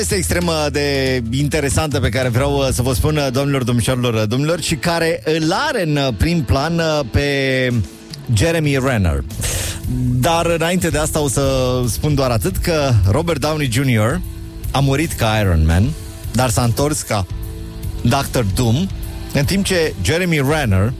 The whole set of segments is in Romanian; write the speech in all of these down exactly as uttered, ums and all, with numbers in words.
Este extrem de interesantă pe care vreau să vă spun, domnilor, domnișoarelor, domnilor, și care îl are în prim plan pe Jeremy Renner. Dar înainte de asta o să spun doar atât, că Robert Downey junior a murit ca Iron Man, dar s-a întors ca doctor Doom, în timp ce Jeremy Renner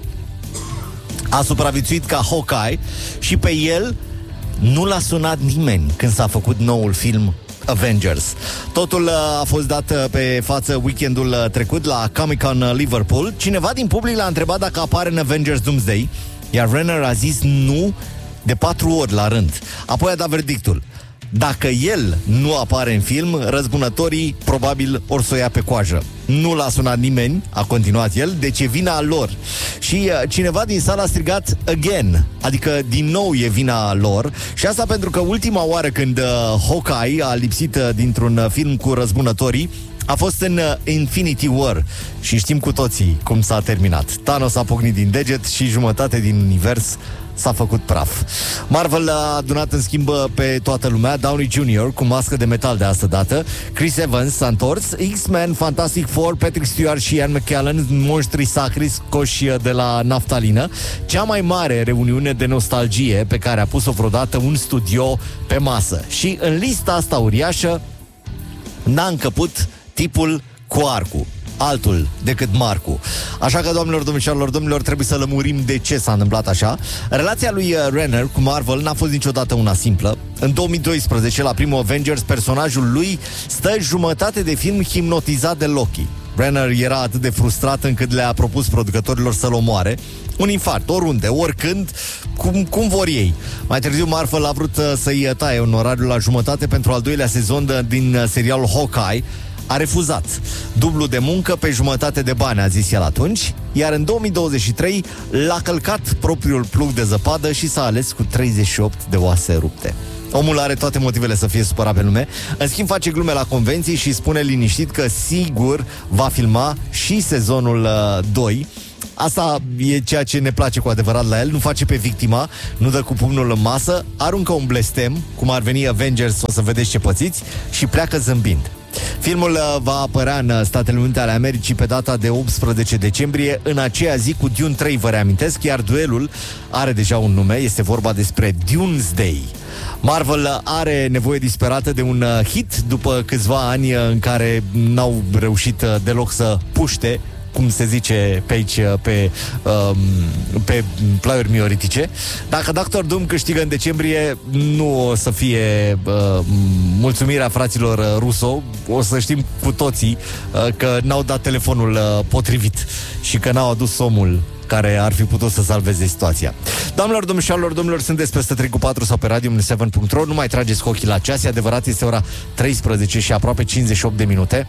a supraviețuit ca Hawkeye și pe el nu l-a sunat nimeni când s-a făcut noul film Avengers. Totul a fost dat pe față weekendul trecut la Comic-Con Liverpool. Cineva din public l-a întrebat dacă apare în Avengers Doomsday, iar Renner a zis nu de patru ori la rând. Apoi a dat verdictul: dacă el nu apare în film, răzbunătorii probabil or să o ia pe coajă. Nu l-a sunat nimeni, a continuat el, deci e vina lor. Și uh, cineva din sală a strigat again, adică din nou e vina lor. Și asta pentru că ultima oară când uh, Hawkeye a lipsit uh, dintr-un uh, film cu răzbunătorii a fost în uh, Infinity War. Și știm cu toții cum s-a terminat. Thanos a pocnit din deget și jumătate din univers s-a făcut praf. Marvel a adunat în schimb pe toată lumea. Downey junior cu mască de metal de asta dată, Chris Evans s-a întors, X-Men, Fantastic Four, Patrick Stewart și Ian McKellen, monștri sacri scoși de la naftalină. Cea mai mare reuniune de nostalgie pe care a pus-o vreodată un studio pe masă. Și în lista asta uriașă n-a încăput tipul cu arcul, altul decât Marcu. Așa că, doamnelor, domnișoarelor, domnilor, trebuie să lămurim de ce s-a întâmplat așa. Relația lui Renner cu Marvel n-a fost niciodată una simplă. În două mii doisprezece, la primul Avengers, personajul lui stă jumătate de film hipnotizat de Loki. Renner era atât de frustrat încât le-a propus producătorilor să-l omoare. Un infarct, oriunde, oricând, cum, cum vor ei. Mai târziu Marvel a vrut să-i taie onorariul la jumătate pentru al doilea sezon din serialul Hawkeye. A refuzat. Dublu de muncă pe jumătate de bani, a zis el atunci. Iar în două mii douăzeci și trei l-a călcat propriul plug de zăpadă și s-a ales cu treizeci și opt de oase rupte. Omul are toate motivele să fie supărat pe lume. În schimb face glume la convenții și spune liniștit că sigur va filma și sezonul uh, doi. Asta e ceea ce ne place cu adevărat la el. Nu face pe victima, nu dă cu pumnul în masă, aruncă un blestem, cum ar veni Avengers, o să vedeți ce pățiți, și pleacă zâmbind. Filmul va apărea în Statele Unite ale Americii pe data de optsprezece decembrie, în aceea zi cu Dune trei, vă reamintesc, iar duelul are deja un nume, este vorba despre Doomsday. Marvel are nevoie disperată de un hit după câțiva ani în care n-au reușit deloc să puște, cum se zice pe aici, pe, um, pe plaiuri mioritice. Dacă doctor Doom câștigă în decembrie, nu o să fie uh, mulțumirea fraților Russo. O să știm cu toții uh, că n-au dat telefonul uh, potrivit și că n-au adus omul care ar fi putut să salveze situația. Doamnelor, domnișoarelor, domnilor, sunteți peste trei cu patru sau pe radio șapte punct ro. Nu mai trageți cu ochii la ceas, e adevărat, este ora treisprezece și aproape cincizeci și opt de minute.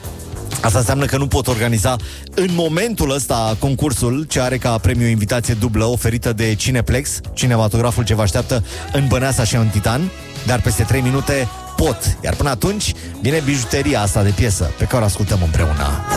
Asta înseamnă că nu pot organiza în momentul ăsta concursul, ce are ca premiu invitație dublă oferită de Cineplex, cinematograful ce vă așteaptă în Băneasa și în Titan, dar peste trei minute pot. Iar până atunci vine bijuteria asta de piesă pe care o ascultăm împreună.